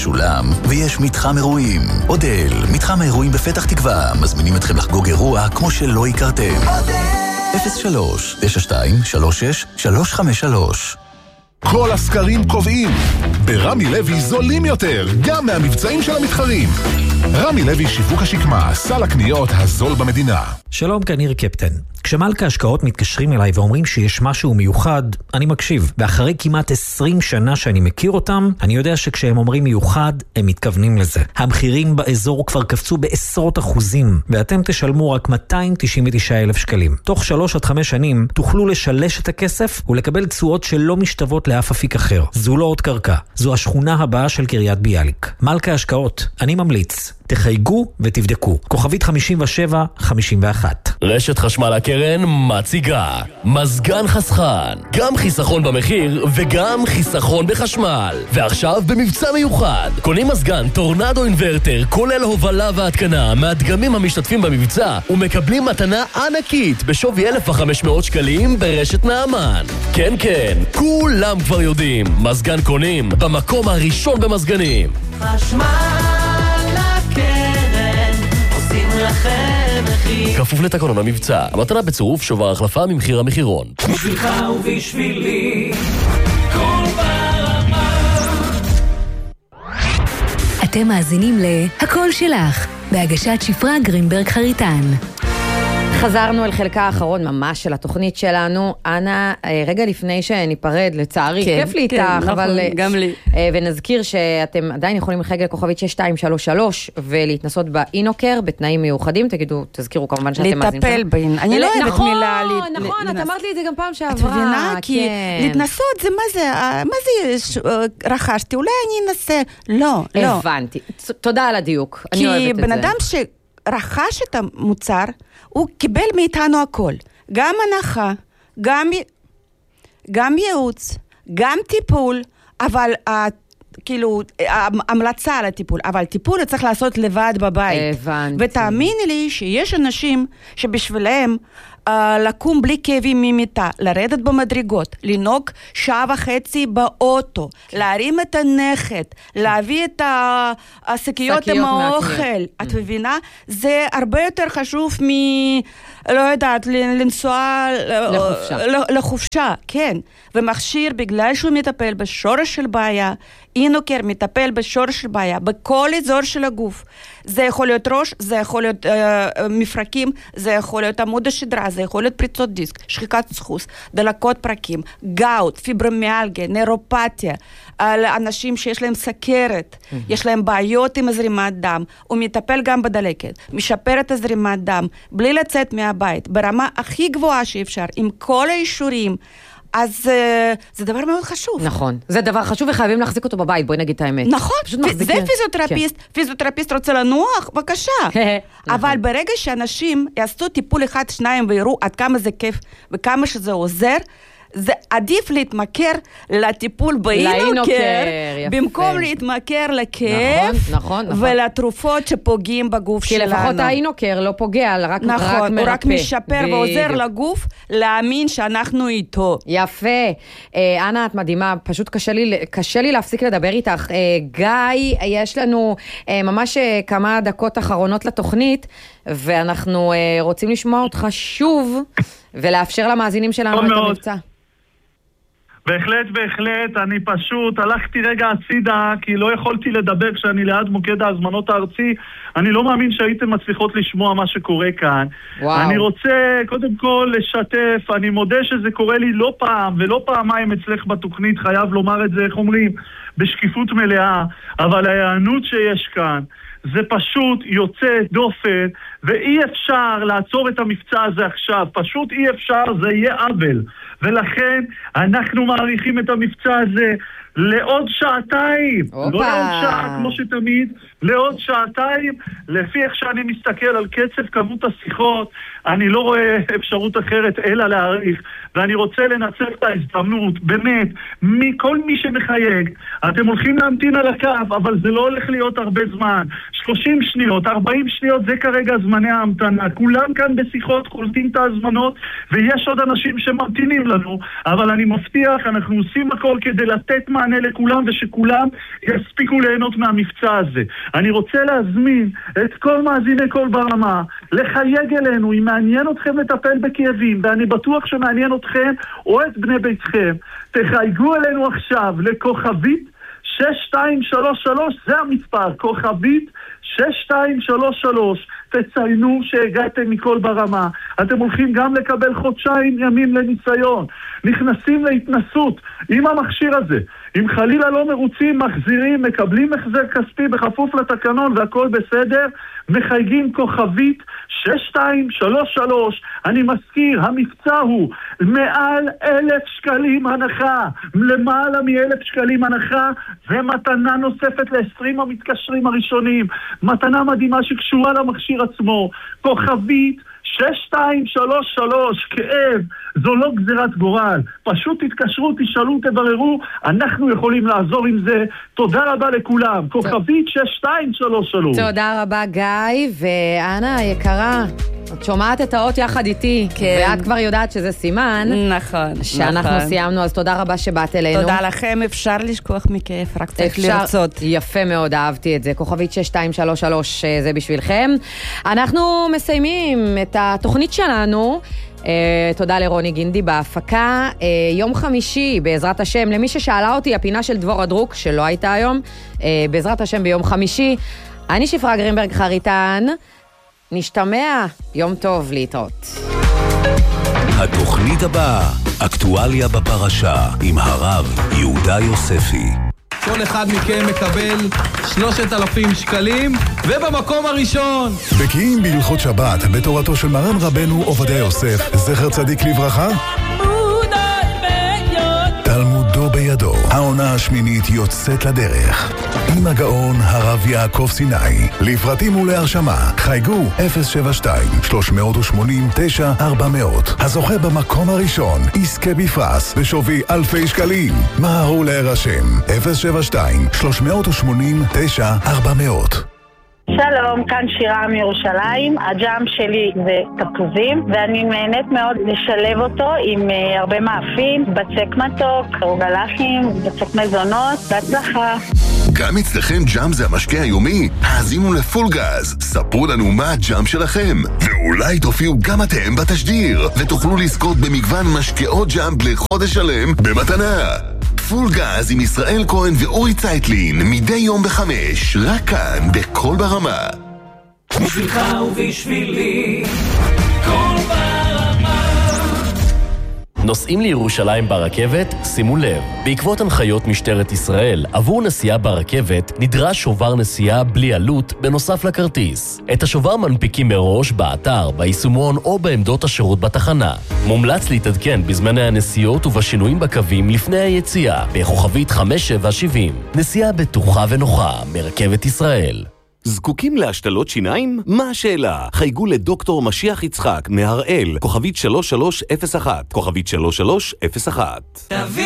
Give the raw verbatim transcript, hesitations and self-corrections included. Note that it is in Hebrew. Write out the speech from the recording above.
משולם, ויש מתחם אירועים. אודל, מתחם האירועים בפתח תקווה, מזמינים אתכם לחגוג אירוע כמו שלא הכרתם. אפס שלוש תשע שתיים שלוש שש שלוש חמש שלוש. כל הסקרים קובעים, ברמי לוי זולים יותר, גם מהמבצעים של המתחרים. רמי לוי שיווק השקמה, סל הקניות הזול במדינה. שלום, כאן ניר קפטן. כשמלכה השקעות מתקשרים אליי ואומרים שיש משהו מיוחד, אני מקשיב. ואחרי כמעט עשרים שנה שאני מכיר אותם, אני יודע שכשהם אומרים מיוחד, הם מתכוונים לזה. המחירים באזור כבר קפצו בעשרות אחוזים, ואתם תשלמו רק מאתיים תשעים ותשעה אלף שקלים. תוך שלוש עד חמש שנים תוכלו לשלש את הכסף ולקבל תשואות שלא משתוות לאף אפיק אחר. זו לא עוד קרקע, זו השכונה הבאה של קריית ביאליק. מלכה השקעות, אני ממליץ. תחייגו ותבדקו. כוכבית חמישים ושבע חמישים ואחת. רשת חשמל הקרן מציגה מזגן חסכן, גם חיסכון במחיר וגם חיסכון בחשמל. ועכשיו במבצע מיוחד, קונים מזגן טורנדו אינברטר כולל הובלה והתקנה מהדגמים המשתתפים במבצע ומקבלים מתנה ענקית בשווי אלף וחמש מאות שקלים ברשת נעמן. כן כן, כולם כבר יודעים, מזגן קונים במקום הראשון במזגנים. חשמל לכם מחיר. כפוף לתקנון המבצע. המתנה בצירוף שובר החלפה ממחיר המחירון. בשבילך ובשבילי כל ברמה. אתם מאזינים להכל שלך בהגשת שפרה גרינברג חריטן. חזרנו אל חלקה האחרון ממש של התוכנית שלנו. אנה, רגע לפני שניפרד, לצערי, כן, כיף לי כן, איתך, נכון, אבל... גם לי. ונזכיר שאתם עדיין יכולים לחייג לכוכבית שש שתיים שלוש שלוש ולהתנסות באינוקר בתנאים מיוחדים. תגידו, תזכירו כמובן שאתם מאזינים. לטפל באין. אני לא אוהבת נכון, מילה... נכון, נכון, את אמרת לי את זה גם פעם שעברה. את מבינה? כי להתנסות זה מה זה? מה זה רכשתי? אולי אני אנסה. לא, לא. הבנתי. תודה על הדיוק. אני אוהבת את זה. כי בן אדם שרכש את המוצר, הוא קיבל מאיתנו הכל. גם הנחה, גם, גם ייעוץ, גם טיפול, אבל כאילו, המלצה על הטיפול, אבל טיפול צריך לעשות לבד בבית. הבנתי. ותאמיני לי שיש אנשים שבשבילם אה, לקום בלי כאבים ממיטה, לרדת במדרגות, לנהוג שעה וחצי באוטו, להרים את הנכד, להביא את השקיות עם האוכל. את מבינה? זה הרבה יותר חשוב מ... לא יודעת, לנסוע לחופשה. לחופשה, כן. ומכשיר, בגלל שהוא מטפל בשורש של בעיה, אינוקר מטפל בשורש של בעיה, בכל אזור של הגוף. זה יכול להיות ראש, זה יכול להיות אה, מפרקים, זה יכול להיות עמוד השדרה, זה יכול להיות פריצות דיסק, שחיקת סחוס, דלקות פרקים, גאוט, פיברומיאלגיה, נוירופתיה, על אנשים שיש להם סכרת, mm-hmm. יש להם בעיות עם הזרימת דם, הוא מטפל גם בדלקת, משפר את הזרימת דם, בלי לצאת מהבית, ברמה הכי גבוהה שאפשר, עם כל האישורים, אז uh, זה דבר מאוד חשוב. נכון, זה דבר חשוב וחייבים להחזיק אותו בבית, בואי נגיד את האמת. נכון, זה פיזיותרפיסט, כן. פיזיותרפיסט רוצה לנוח, בבקשה. אבל ברגע שאנשים יעשו טיפול אחד, שניים ויראו עד כמה זה כיף וכמה שזה עוזר, זה עדיף להתמכר לטיפול באינוקר, במקום להתמכר לכאב, נכון, נכון, ולתרופות שפוגעים בגוף כי שלנו. כי לפחות האינוקר לא פוגע, רק, נכון, רק מרפא. הוא רק משפר ועוזר לגוף להאמין שאנחנו איתו. יפה. אנה, את מדהימה, פשוט קשה לי, קשה לי להפסיק לדבר איתך. גיא, יש לנו ממש כמה דקות אחרונות לתוכנית, ואנחנו רוצים לשמוע אותך שוב, ולאפשר למאזינים שלנו את המבצע. בהחלט, בהחלט, אני פשוט הלכתי רגע הצידה, כי לא יכולתי לדבר כשאני ליד מוקד ההזמנות הארצי. אני לא מאמין שהייתם מצליחות לשמוע מה שקורה כאן. וואו. אני רוצה קודם כל לשתף, אני מודה שזה קורה לי לא פעם ולא פעמיים אצלך בתוכנית, חייב לומר את זה, איך אומרים, בשקיפות מלאה, אבל ההיענות שיש כאן, זה פשוט יוצא דופן, ואי אפשר לעצור את המבצע הזה עכשיו, פשוט אי אפשר, זה יהיה עוול. ולכן אנחנו מעריכים את המבצע הזה לעוד שעתיים, לא לעוד שעה כמו שתמיד, לעוד שעתיים, לפי איך שאני מסתכל על קצב כמות השיחות, אני לא רואה אפשרות אחרת אלא להעריך, ואני רוצה לנצל את ההזדמנות, באמת, מכל מי שמחייג, אתם הולכים להמתין על הקו, אבל זה לא הולך להיות הרבה זמן. שלושים שניות, ארבעים שניות, זה כרגע זמני ההמתנה. כולם כאן בשיחות קולטים את ההזמנות, ויש עוד אנשים שממתינים לנו, אבל אני מבטיח, אנחנו עושים הכל כדי לתת מענה לכולם, ושכולם יספיקו ליהנות מהמבצע הזה. אני רוצה להזמין את כל מאזיני קול ברמה, לחייג אלינו, אם מעניין אתכם לטפל בכאבים, ואני בטוח שמעניין אתכם או את בני ביתכם, תחייגו אלינו עכשיו לכוכבית שש שתיים שלוש שלוש, זה המספר, כוכבית שש שתיים שלוש שלוש, תציינו שהגעתם מכל ברמה. אתם הולכים גם לקבל חודשיים ימים לניסיון, נכנסים להתנסות עם המכשיר הזה. אם חלילה לא מרוצים, מחזירים, מקבלים החזר כספי בכפוף לתקנון והכל בסדר, מחייגים כוכבית שש שתיים שלוש שלוש. אני מזכיר, המבצע הוא מעל אלף שקלים הנחה, למעלה מאלף שקלים הנחה, ומתנה נוספת ל-עשרים המתקשרים הראשונים, מתנה מדהימה שקשורה למכשיר עצמו, כוכבית שש שתיים שלוש שלוש. כאב זו לא גזירת גורל, פשוט תתקשרו, תשאלו, תבררו, אנחנו יכולים לעזור עם זה. תודה רבה לכולם, כוכבית שש שתיים שלוש שלוש. תודה רבה גיא, ואנה יקרה, את שומעת את האות יחד איתי, כן. ואת כבר יודעת שזה סימן. נכון, שאנחנו נכון. סיימנו, אז תודה רבה שבאת אלינו. תודה לכם, אפשר לשכוח מכיף, רק צריך לרצות. יפה מאוד, אהבתי את זה. כוכבית שש שתיים שלוש שלוש, זה בשבילכם. אנחנו מסיימים את התוכנית שלנו. Uh, תודה לרוני גינדי בהפקה. uh, יום חמישי, בעזרת השם, למי ששאלה אותי, הפינה של דבור הדרוק, שלא הייתה היום, uh, בעזרת השם ביום חמישי. אני שפרה גרינברג חריטן, נשתמע, יום טוב, להתראות. התוכנית הבאה, אקטואליה בפרשה, עם הרב יהודה יוספי. כל אחד מכם מקבל שלושת אלפים שקלים, ובמקום הראשון. בקיאים בהלכות שבת, בתורתו של מרן רבנו עובדיה יוסף, זכר צדיק לברכה. תלמודו בידו. העונה השמינית יוצאת לדרך. עם הגאון הרב יעקב סיני. לפרטים ולהרשמה, חייגו אפס שבע שתיים שלוש שמונים תשע ארבע מאות. הזוכה במקום הראשון יזכה בפרס בשווי אלפי שקלים. מהרו להירשם, אפס שבע שתיים שלוש שמונים תשע ארבע מאות. שלום, כאן שירה מירושלים. הג'אם שלי זה תפוזים, ואני נהנית מאוד לשלב אותו עם uh, הרבה מאפים, בצק מתוק, רוגלחים, בצק מזונות, בהצלחה. גם אצלכם ג'אם זה המשקה היומי? האזינו לפול גז, ספרו לנו מה הג'אם שלכם, ואולי תופיעו גם אתם בתשדיר, ותוכלו לזכות במגוון משקאות ג'אם לחודש שלם במתנה. פול גז עם ישראל כהן ואורי צייטלין, מדי יום בחמש, רק כאן בכל ברמה. בשבילך ובשבילי, כל ברמה. נוסעים לירושלים ברכבת? שימו לב, בעקבות הנחיות משטרת ישראל, עבור נסיעה ברכבת נדרש שובר נסיעה בלי עלות בנוסף לכרטיס. את השובר מנפיקים מראש באתר, ביישומון או בעמדות השירות בתחנה. מומלץ להתעדכן בזמני הנסיעות ובשינויים בקווים לפני היציאה, בכוכבית חמש שבע שבעים. נסיעה בטוחה ונוחה מרכבת ישראל. זקוקים להשתלות שיניים? מה השאלה? חייגו לדוקטור משיח יצחק מהראל, כוכבית שלוש שלוש אפס אחת, כוכבית שלוש שלוש אפס אחת. תביא